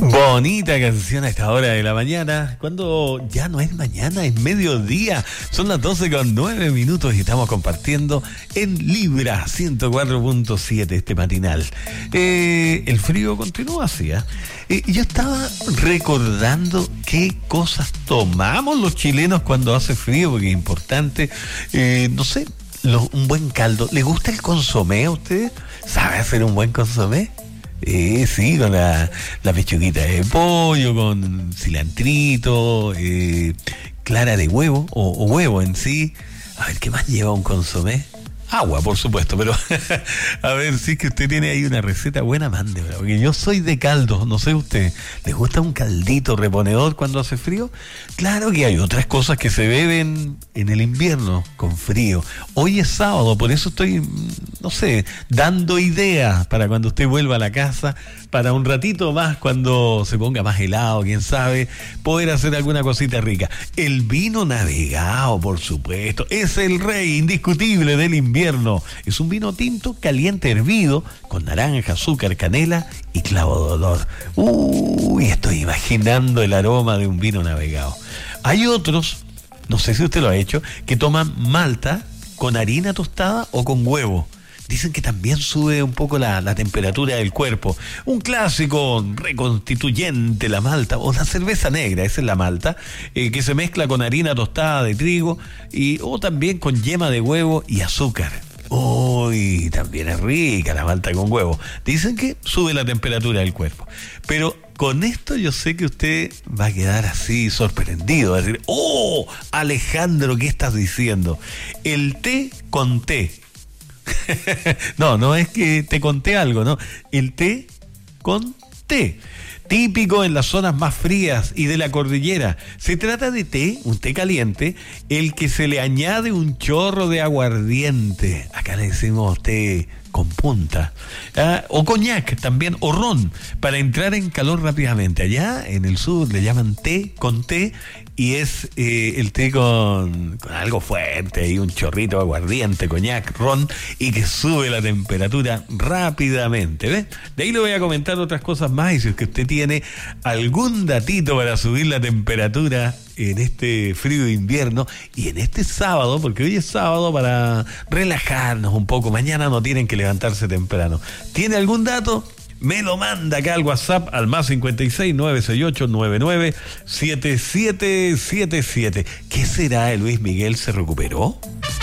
Bonita canción a esta hora de la mañana, cuando ya no es mañana, es mediodía. Son las 12:09 y estamos compartiendo en Libra 104.7 este matinal. El frío continúa así, yo estaba recordando qué cosas tomamos los chilenos cuando hace frío, porque es importante, no sé, un buen caldo. ¿Le gusta el consomé a usted? ¿Sabe hacer un buen consomé? Sí, con la pechuguita de pollo, con cilantrito, clara de huevo, o huevo en sí. A ver, ¿qué más lleva un consomé? Agua, por supuesto, pero a ver, si es que usted tiene ahí una receta buena, mándemela, porque yo soy de caldos, no sé usted, ¿les gusta un caldito reponedor cuando hace frío? Claro que hay otras cosas que se beben en el invierno con frío. Hoy es sábado, por eso estoy, no sé, dando ideas para cuando usted vuelva a la casa, para un ratito más, cuando se ponga más helado, quién sabe, poder hacer alguna cosita rica. El vino navegado, por supuesto, es el rey indiscutible del invierno. Es un vino tinto caliente hervido con naranja, azúcar, canela y clavo de olor. Estoy imaginando el aroma de un vino navegado. Hay otros, no sé si usted lo ha hecho, que toman malta con harina tostada o con huevo. Dicen que también sube un poco la temperatura del cuerpo. Un clásico reconstituyente, la malta, o la cerveza negra, esa es la malta, que se mezcla con harina tostada de trigo o también con yema de huevo y azúcar. También es rica la malta con huevo. Dicen que sube la temperatura del cuerpo. Pero con esto yo sé que usted va a quedar así sorprendido. Va a decir, Alejandro, ¿qué estás diciendo? El té con té. No es que te conté algo, ¿no? El té con té. Típico en las zonas más frías y de la cordillera. Se trata de té, un té caliente, el que se le añade un chorro de aguardiente. Acá le decimos té con punta. O coñac también, o ron, para entrar en calor rápidamente. Allá en el sur le llaman té con té, y es el té con algo fuerte, y un chorrito de aguardiente, coñac, ron, y que sube la temperatura rápidamente, ¿ves? De ahí le voy a comentar otras cosas más, y si es que usted tiene algún datito para subir la temperatura en este frío de invierno y en este sábado, porque hoy es sábado, para relajarnos un poco, mañana no tienen que levantarse temprano. ¿Tiene algún dato? Me lo manda acá al WhatsApp al más 56 968 99 7777. ¿Qué será? ¿Luis Miguel se recuperó?